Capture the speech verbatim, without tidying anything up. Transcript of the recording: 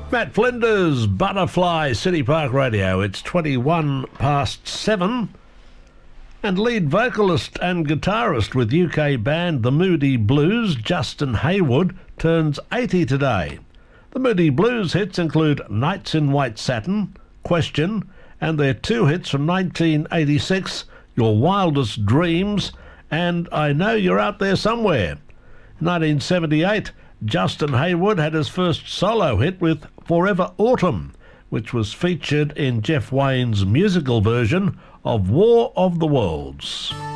Matt Flinders, Butterfly, City Park Radio. It's twenty-one past seven. And lead vocalist and guitarist with U K band The Moody Blues, Justin Hayward, turns eighty today. The Moody Blues hits include Nights in White Satin, Question, and their two hits from nineteen eighty-six, Your Wildest Dreams, and I Know You're Out There Somewhere. In nineteen seventy-eight, Justin Hayward had his first solo hit with Forever Autumn, which was featured in Jeff Wayne's musical version of War of the Worlds.